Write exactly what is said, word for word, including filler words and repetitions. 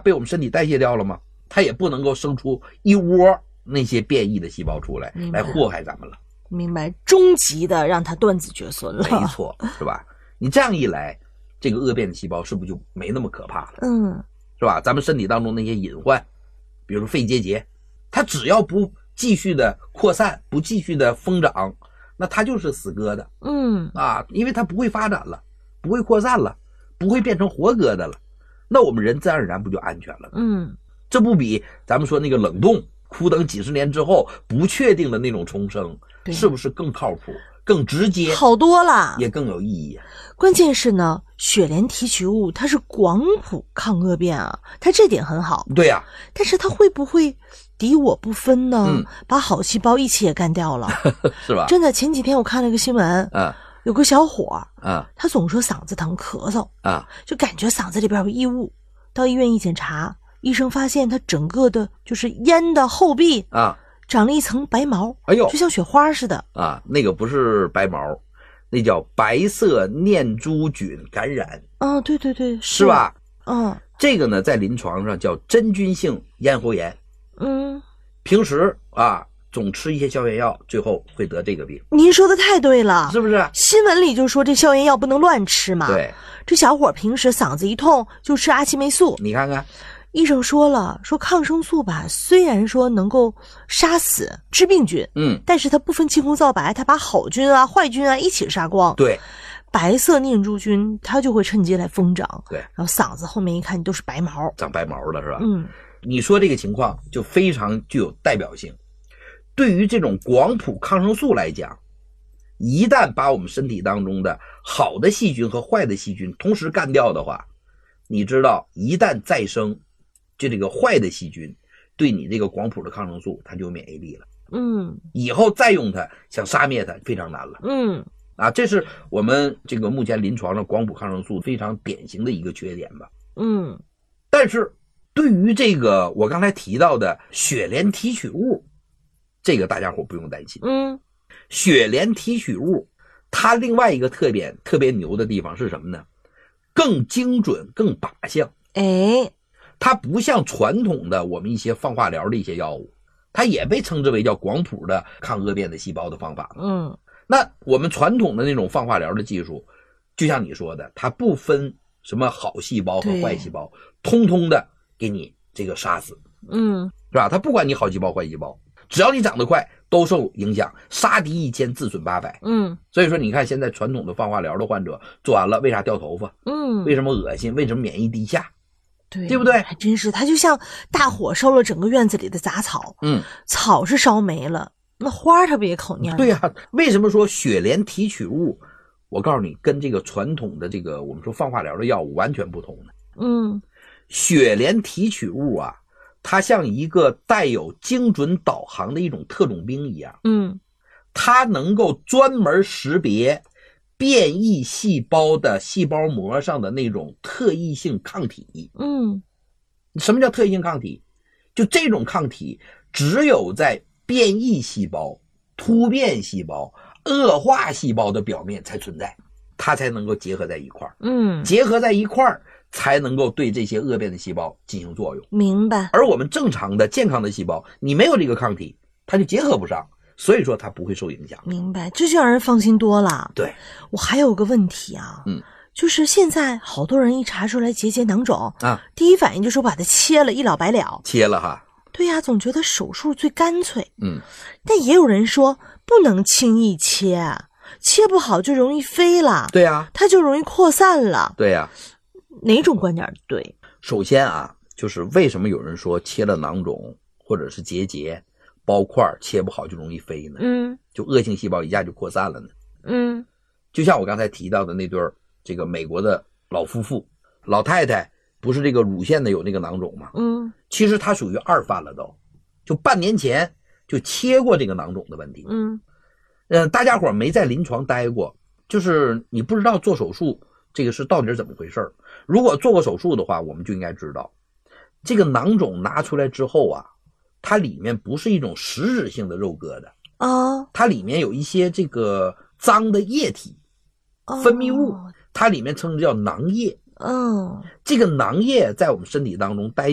被我们身体代谢掉了吗？它也不能够生出一窝那些变异的细胞出来来祸害咱们了。 明白，终极的让它断子绝孙了。 没错，是吧？你这样一来，这个恶变的细胞是不是就没那么可怕了？ 嗯， 是吧？咱们身体当中那些隐患，比如说肺结节，它只要不继续的扩散，不继续的疯长，那它就是死疙瘩。 嗯啊，因为它不会发展了，不会扩散了，不会变成活疙瘩了，那我们人自然而然不就安全了？ 嗯， 这不比咱们说那个冷冻苦等几十年之后不确定的那种重生，是不是更靠谱、更直接， 好多了， 也更有意义啊？ 关键是呢，雪莲提取物它是广谱抗恶变啊，它这点很好。 对呀、啊， 但是它会不会敌我不分呢？ 嗯， 把好细胞一起也干掉了， 是吧？ 真的，前几天我看了个新闻， 啊， 有个小伙啊， 他总说嗓子疼、咳嗽啊， 就感觉嗓子里边有异物，到医院一检查，医生发现他整个的就是咽的后壁啊长了一层白毛， 哎呦， 就像雪花似的啊，那个不是白毛，那叫白色念珠菌感染。 哦，对对对，是, 是吧？ 嗯， 这个呢，在临床上叫真菌性咽喉炎。 嗯， 平时啊，总吃一些消炎药，最后会得这个病。 您说的太对了， 是不是？ 新闻里就说这消炎药不能乱吃嘛。 对， 这小伙平时嗓子一痛就吃阿奇霉素， 你看看。 医生说了，说抗生素吧，虽然说能够杀死致病菌， 嗯， 但是它不分青红皂白，它把好菌啊、坏菌啊一起杀光。 对， 白色念珠菌它就会趁机来疯长。 对， 然后嗓子后面一看都是白毛， 长白毛了是吧？ 嗯， 你说这个情况就非常具有代表性。对于这种广谱抗生素来讲，一旦把我们身体当中的好的细菌和坏的细菌同时干掉的话，你知道一旦再生，就这个坏的细菌对你这个广谱的抗生素它就有免疫力了。 嗯， 以后再用它想杀灭它非常难了。 嗯， 啊，这是我们这个目前临床上广谱抗生素非常典型的一个缺点吧。 嗯， 但是对于这个我刚才提到的雪莲提取物，这个大家伙不用担心。 嗯， 雪莲提取物它另外一个特点特别牛的地方是什么呢？更精准、更靶向。 哎， 它不像传统的我们一些放化疗的一些药物，它也被称之为叫广谱的抗恶变的细胞的方法。 嗯， 那我们传统的那种放化疗的技术，就像你说的，它不分什么好细胞和坏细胞，通通的给你这个杀死。 嗯， 是吧？它不管你好细胞坏细胞，只要你长得快都受影响，杀敌一千自损八百。 嗯， 所以说你看现在传统的放化疗的患者做完了为啥掉头发？ 嗯， 为什么恶心？为什么免疫低下？ 对， 对不对？ 还真是，它就像大火烧了整个院子里的杂草， 嗯， 草是烧没了，那花它不也口蔫？ 对呀、啊，为什么说雪莲提取物？我告诉你，跟这个传统的这个我们说放化疗的药物完全不同的。 嗯， 雪莲提取物啊，它像一个带有精准导航的一种特种兵一样， 嗯， 它能够专门识别变异细胞的细胞膜上的那种特异性抗体。 嗯， 什么叫特异性抗体？就这种抗体只有在变异细胞、突变细胞、恶化细胞的表面才存在，它才能够结合在一块儿。 嗯， 结合在一块儿才能够对这些恶变的细胞进行作用。 明白。 而我们正常的健康的细胞，你没有这个抗体，它就结合不上，所以说它不会受影响。 明白，这就让人放心多了。 对， 我还有个问题啊， 嗯， 就是现在好多人一查出来结节囊肿啊， 第一反应就是把它切了，一了百了。 切了哈。 对呀、啊，总觉得手术最干脆。 嗯， 但也有人说不能轻易切，切不好就容易飞了。 对呀、啊， 它就容易扩散了。 对呀、啊， 哪种观点对？ 首先啊，就是为什么有人说切了囊肿或者是结节、包块切不好就容易飞呢？ 嗯， 就恶性细胞一下就扩散了呢？ 嗯， 就像我刚才提到的那对这个美国的老夫妇，老太太不是这个乳腺的有那个囊肿吗？ 嗯， 其实她属于二犯了都，就半年前就切过这个囊肿的问题。 嗯， 呃，大家伙没在临床待过，就是你不知道做手术这个是到底是怎么回事。如果做过手术的话，我们就应该知道，这个囊肿拿出来之后啊，它里面不是一种实质性的肉疙瘩啊， 它里面有一些这个脏的液体、分泌物，它里面称之叫囊液。 嗯， 这个囊液在我们身体当中待